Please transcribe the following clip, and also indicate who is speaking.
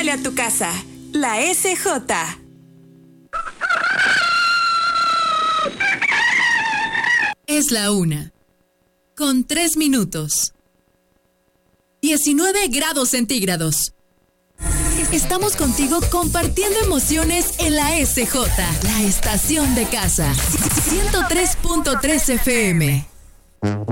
Speaker 1: a tu casa. La SJ.
Speaker 2: Es la 1:03. 19 grados centígrados. Estamos contigo compartiendo emociones en la SJ, la estación de casa. 103.3 FM.